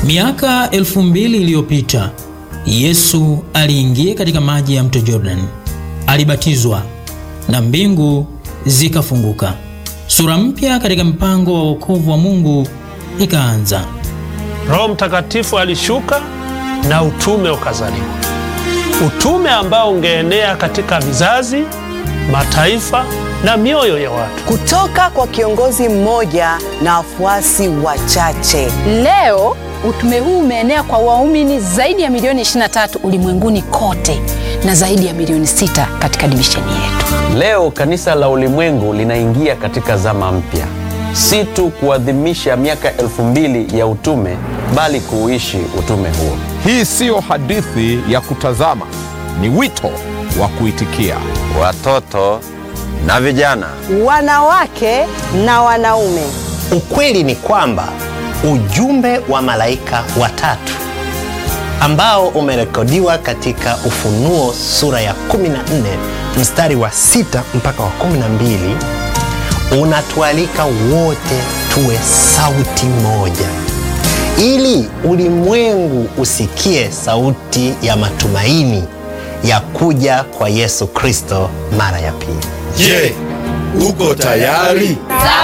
Miaka 2000 iliyopita, Yesu aliingia katika maji ya mto Jordan. Alibatizwa na mbingu zikafunguka. Sura mpya katika mpango wa wokovu wa Mungu ikaanza. Roho Mtakatifu alishuka na utume ukazaliwa. Utume ambao ungeenea katika vizazi, mataifa na mioyo ya watu. Kutoka kwa kiongozi mmoja na wafuasi wachache. Leo utume huu umeenea kwa waumini zaidi ya milioni 23 ulimwenguni kote na zaidi ya milioni 6 katika divisheni yetu. Leo kanisa la ulimwengu linaingia katika zama mpya. Si tu kuadhimisha miaka 2000 ya utume, bali kuishi utume huo. Hii siyo hadithi ya kutazama, ni wito wa kuitikia. Watoto na vijana, Wanawake na wanaume. Ukweli ni kwamba ujumbe wa malaika watatu ambao umerekodiwa katika Ufunuo sura ya 14 mstari wa 6 mpaka wa 12 unatualika wote tuwe sauti moja, ili ulimwengu usikie sauti ya matumaini ya kuja kwa Yesu Kristo mara ya pili. Je, uko tayari?